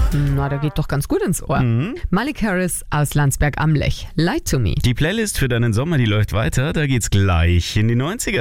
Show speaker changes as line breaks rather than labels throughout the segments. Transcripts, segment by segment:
Na, der geht doch ganz gut ins Ohr. Malik Harris aus Landsberg am Lech. Lie to Me.
Die Playlist für deinen Sommer, die läuft weiter. Da geht's gleich in die 90er.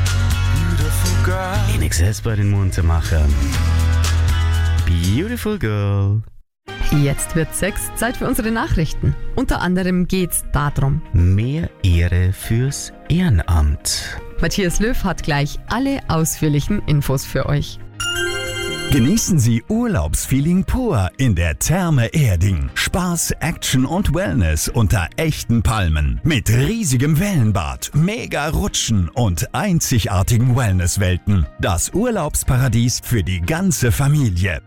In Excess bei den Muntermachern. Beautiful Girl.
Jetzt wird 6, Zeit für unsere Nachrichten. Unter anderem geht's darum.
Mehr Ehre fürs Ehrenamt.
Matthias Löw hat gleich alle ausführlichen Infos für euch.
Genießen Sie Urlaubsfeeling pur in der Therme Erding. Spaß, Action und Wellness unter echten Palmen. Mit riesigem Wellenbad, mega Rutschen und einzigartigen Wellnesswelten. Das Urlaubsparadies für die ganze Familie.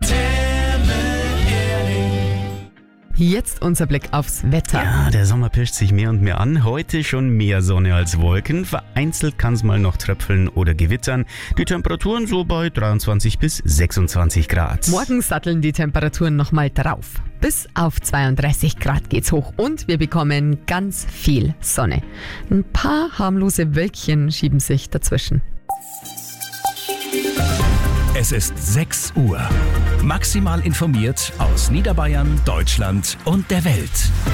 Jetzt unser Blick aufs Wetter.
Ja, der Sommer pirscht sich mehr und mehr an. Heute schon mehr Sonne als Wolken. Vereinzelt kann es mal noch tröpfeln oder gewittern. Die Temperaturen so bei 23 bis 26 Grad.
Morgen satteln die Temperaturen nochmal drauf. Bis auf 32 Grad geht's hoch und wir bekommen ganz viel Sonne. Ein paar harmlose Wölkchen schieben sich dazwischen.
Es ist 6 Uhr. Maximal informiert aus Niederbayern, Deutschland und der Welt.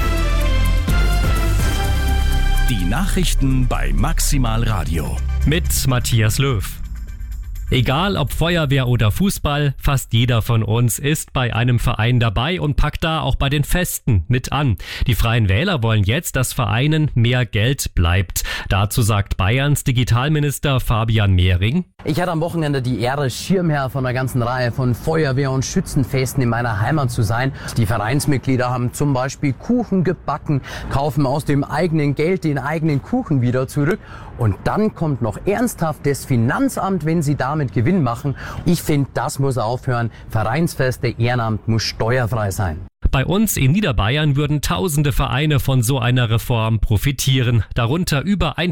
Die Nachrichten bei Maximal Radio.
Mit Matthias Löw. Egal ob Feuerwehr oder Fußball, fast jeder von uns ist bei einem Verein dabei und packt da auch bei den Festen mit an. Die Freien Wähler wollen jetzt, dass Vereinen mehr Geld bleibt. Dazu sagt Bayerns Digitalminister Fabian Mehring:
Ich hatte am Wochenende die Ehre, Schirmherr von einer ganzen Reihe von Feuerwehr- und Schützenfesten in meiner Heimat zu sein. Die Vereinsmitglieder haben zum Beispiel Kuchen gebacken, kaufen aus dem eigenen Geld den eigenen Kuchen wieder zurück. Und dann kommt noch ernsthaft das Finanzamt, wenn sie damit Gewinn machen. Ich finde, das muss aufhören. Vereinsfeste, Ehrenamt muss steuerfrei sein.
Bei uns in Niederbayern würden tausende Vereine von so einer Reform profitieren, darunter über